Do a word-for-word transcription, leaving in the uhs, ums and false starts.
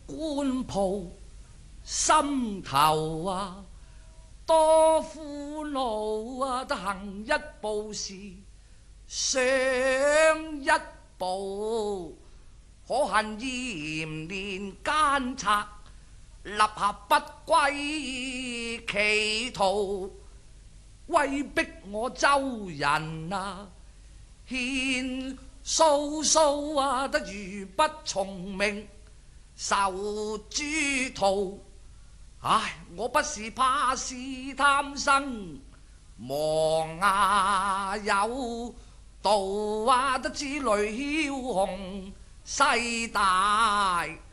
官抱心頭啊，多苦惱啊！得行一步是上一步，可恨嚴連奸賊，立下不歸企圖，威逼我周人啊，獻蘇蘇啊，得如不從命，受諸徒。唉，我不是怕是貪生忘啊，有道啊，得知雷梟雄勢大。